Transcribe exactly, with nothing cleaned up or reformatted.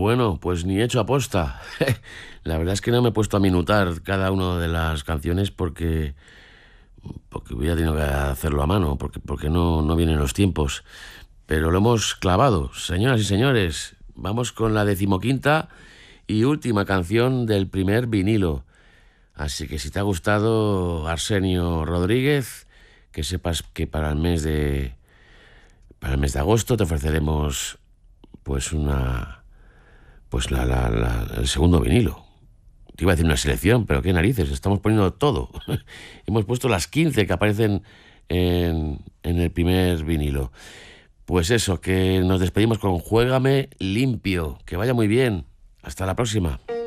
Bueno, pues ni hecho aposta. La verdad es que no me he puesto a minutar cada una de las canciones porque, porque hubiera tenido que hacerlo a mano, porque, porque no, no vienen los tiempos. Pero lo hemos clavado, señoras y señores. Vamos con la decimoquinta y última canción del primer vinilo. Así que si te ha gustado, Arsenio Rodríguez, que sepas que para el mes de para el mes de agosto te ofreceremos pues una pues la, la, la, el segundo vinilo. Te iba a decir una selección, pero qué narices, estamos poniendo todo. Hemos puesto las quince que aparecen en, en el primer vinilo. Pues eso, que nos despedimos con Juégame limpio. Que vaya muy bien. Hasta la próxima.